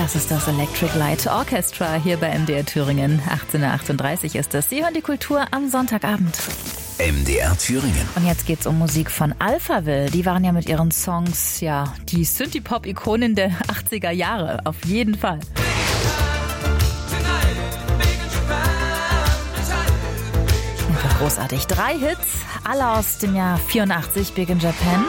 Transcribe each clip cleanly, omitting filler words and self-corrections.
Das ist das Electric Light Orchestra hier bei MDR Thüringen. 18.38 Uhr ist es. Sie hören die Kultur am Sonntagabend. MDR Thüringen. Und jetzt geht's um Musik von Alphaville. Die waren ja mit ihren Songs, die Synthie-Pop-Ikonen der 80er Jahre. Auf jeden Fall. Einfach großartig. 3 Hits, alle aus dem Jahr 84, Big in Japan.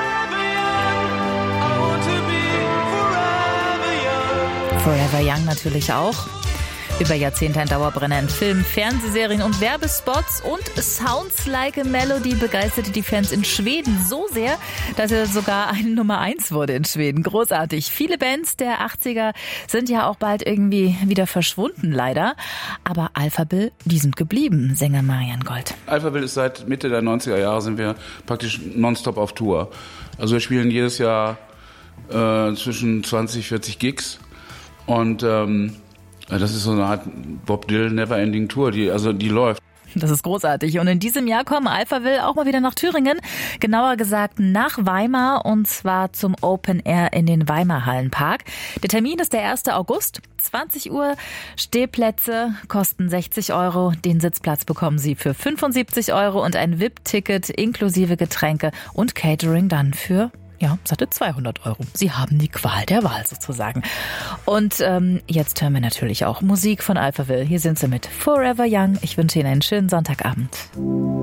Forever Young natürlich auch. Über Jahrzehnte ein Dauerbrenner in Filmen, Fernsehserien und Werbespots. Und Sounds Like a Melody begeisterte die Fans in Schweden so sehr, dass er sogar ein Nummer 1 wurde in Schweden. Großartig. Viele Bands der 80er sind ja auch bald irgendwie wieder verschwunden, leider. Aber Alphaville, die sind geblieben, Sänger Marian Gold. Alphaville ist seit Mitte der 90er Jahre sind wir praktisch nonstop auf Tour. Also wir spielen jedes Jahr zwischen 20, 40 Gigs. Und das ist so eine Art Bob Dylan Neverending Tour, die läuft. Das ist großartig. Und in diesem Jahr kommen Alphaville auch mal wieder nach Thüringen. Genauer gesagt nach Weimar, und zwar zum Open Air in den Weimar-Hallenpark. Der Termin ist der 1. August, 20 Uhr. Stehplätze kosten 60 €. Den Sitzplatz bekommen Sie für 75 € und ein VIP-Ticket inklusive Getränke und Catering dann für satte 200 €. Sie haben die Qual der Wahl sozusagen. Und jetzt hören wir natürlich auch Musik von Alphaville. Hier sind sie mit Forever Young. Ich wünsche Ihnen einen schönen Sonntagabend.